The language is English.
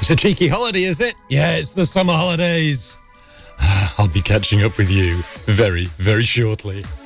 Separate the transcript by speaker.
Speaker 1: It's a cheeky holiday, is it? Yeah, it's the summer holidays. I'll be catching up with you very, very shortly.